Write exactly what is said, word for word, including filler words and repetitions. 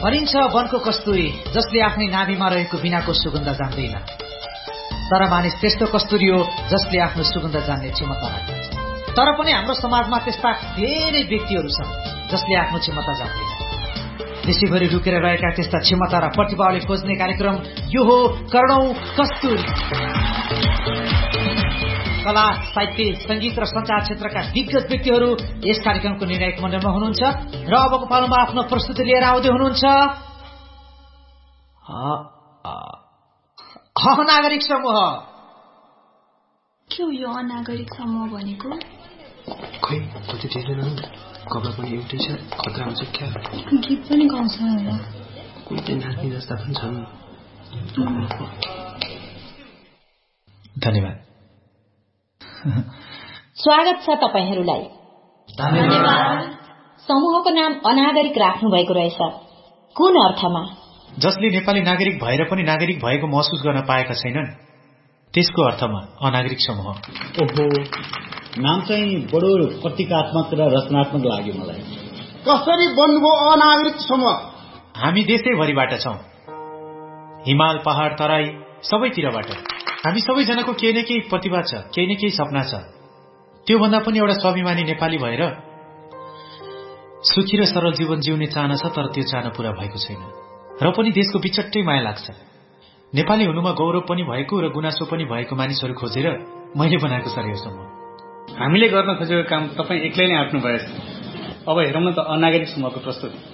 भनिन्छ वनको कस्तुरी जसले आफ्नै नाभिमा रहेको बिनाको सुगन्ध जान्दैन, तर मानिस त्यस्तो कस्तुरी हो जसले आफ्नो सुगन्ध जान्ने क्षमता राख्दछ। तर पनि हाम्रो समाजमा त्यस्ता धेरै व्यक्तिहरू छन् जसले आफ्नो क्षमता जान्दैन। देशैभरि ढुकेर रहेका त्यस्ता क्षमता र प्रतिभाले खोज्ने कार्यक्रम यो हो करोडौं कस्तुरी। कला, साहित्य, संगीत र संचार क्षेत्रका दिग्गज व्यक्तिहरू यस कार्यक्रमको निर्णायक मण्डलमा हुनुहुन्छ र अबको पालोमा आफ्नो प्रस्तुति लिएर आउँदै हुनुहुन्छ अनागरिक समूह। के हो यो अनागरिक समूह भनेको? खै कति थिएन, कपडा पनि एउटै छ, खतरा हुन्छ क्या। गीत पनि गाउँछ होला, कोही त नाच्ने जस्ता पनि छन्। धन्यवाद। स्वागत छ तपाईहरूलाई। धन्यवाद। समूहको नाम अनागरिक राख्नु भएको रहेछ, कुन अर्थमा? जसले नेपाली नागरिक भएर पनि नागरिक भएको महसुस गर्न पाएका छैनन्, त्यसको अर्थमा अनागरिक समूह। ओहो, नाम चाहिँ बडो प्रतीकात्मक र रचनात्मक लाग्यो मलाई। कसरी बन्नुभयो अनागरिक समूह? हामी देशैभरिबाट छौं, हिमाल, पहाड, तराई सबैतिरबाट। हामी सबैजनाको केही न केही प्रतिभा छ, केही न केही सपना छ। त्यो भन्दा पनि एउटा स्वाभिमानी नेपाली भएर सुखी र सरल जीवन जिउने चाहना छ, तर त्यो चाहना पूरा भएको छैन र पनि देशको बिचट्टै माया लाग्छ। नेपाली हुनुमा गौरव पनि भएको र गुनासो पनि भएको मानिसहरू खोजेर मैले बनाएको छ यो समूह। हामीले गर्न खोजेको काम तपाईँ एक्लै नै आफ्नो भएछ। अब हेरौँ न त अनागरिक समूहको प्रस्तुति।